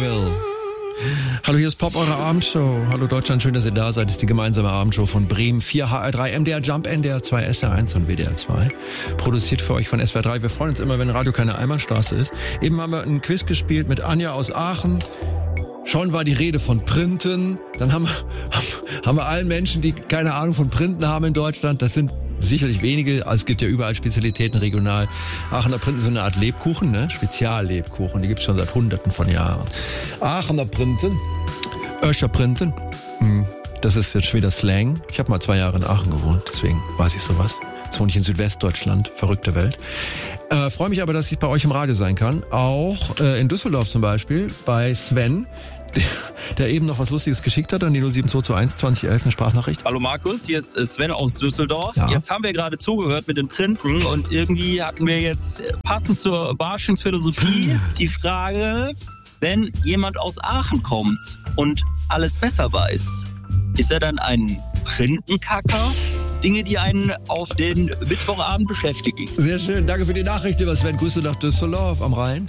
Will. Hallo, hier ist Pop, eure Abendshow. Hallo Deutschland, schön, dass ihr da seid. Das ist die gemeinsame Abendshow von Bremen 4, HR3, MDR Jump, NDR 2, SR1 und WDR 2. Produziert für euch von SWR 3. Wir freuen uns immer, wenn Radio keine Einbahnstraße ist. Eben haben wir einen Quiz gespielt mit Anja aus Aachen. Schon war die Rede von Printen. Dann haben wir allen Menschen, die keine Ahnung von Printen haben in Deutschland, das sind sicherlich wenige, es gibt ja überall Spezialitäten regional. Aachener Printen sind so eine Art Lebkuchen, ne? Speziallebkuchen, die gibt's schon seit Hunderten von Jahren. Aachener Printen, Öscher Printen, das ist jetzt schon wieder Slang. Ich habe mal 2 Jahre in Aachen gewohnt, deswegen weiß ich sowas. Jetzt wohne ich in Südwestdeutschland, verrückte Welt. Freue mich aber, dass ich bei euch im Radio sein kann. Auch in Düsseldorf zum Beispiel, bei Sven, der eben noch was Lustiges geschickt hat an die 07221 2011 eine Sprachnachricht. Hallo Markus, hier ist Sven aus Düsseldorf. Ja. Jetzt haben wir gerade zugehört mit den Printen und irgendwie hatten wir jetzt passend zur Barschen Philosophie die Frage, wenn jemand aus Aachen kommt und alles besser weiß, ist er dann ein Printenkacker? Dinge, die einen auf den Mittwochabend beschäftigen. Sehr schön, danke für die Nachricht, lieber Sven. Grüße nach Düsseldorf am Rhein.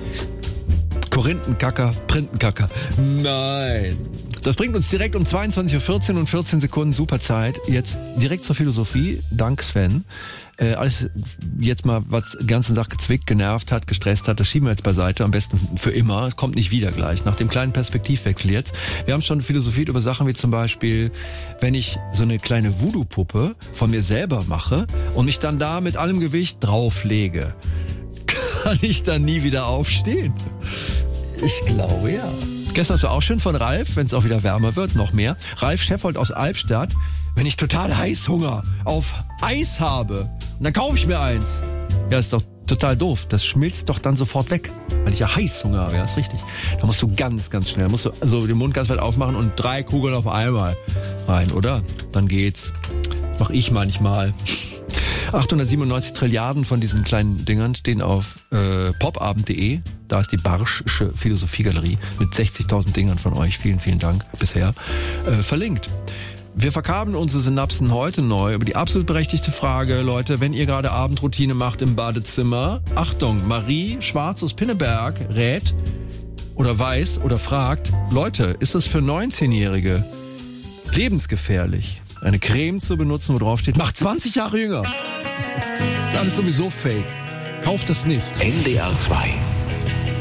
Korinthenkacker, Printenkacker. Nein. Das bringt uns direkt um 22.14 Uhr und 14 Sekunden, super Zeit. Jetzt direkt zur Philosophie, dank Sven. Alles jetzt mal, was die ganze Sache gezwickt, genervt hat, gestresst hat, das schieben wir jetzt beiseite, am besten für immer. Es kommt nicht wieder gleich, nach dem kleinen Perspektivwechsel jetzt. Wir haben schon philosophiert über Sachen wie zum Beispiel, wenn ich so eine kleine Voodoo-Puppe von mir selber mache und mich dann da mit allem Gewicht drauflege, kann ich dann nie wieder aufstehen? Ich glaube, ja. Gestern hast du auch schön von Ralf, wenn es auch wieder wärmer wird, noch mehr. Ralf Scheffold aus Albstadt. Wenn ich total Heißhunger auf Eis habe, und dann kaufe ich mir eins. Ja, ist doch total doof. Das schmilzt doch dann sofort weg, weil ich ja Heißhunger habe. Ja, ist richtig. Da musst du ganz, ganz schnell, musst du also den Mund ganz weit aufmachen und 3 Kugeln auf einmal rein, oder? Dann geht's. Das mache ich manchmal. 897 Trilliarden von diesen kleinen Dingern stehen auf popabend.de. Da ist die Barschsche Philosophiegalerie mit 60.000 Dingern von euch. Vielen, vielen Dank bisher. Verlinkt. Wir verkabeln unsere Synapsen heute neu über die absolut berechtigte Frage, Leute, wenn ihr gerade Abendroutine macht im Badezimmer. Achtung, Marie Schwarz aus Pinneberg rät oder weiß oder fragt, Leute, ist das für 19-Jährige lebensgefährlich, eine Creme zu benutzen, wo drauf steht, macht 20 Jahre jünger? Ist alles sowieso fake. Kauft das nicht. NDR 2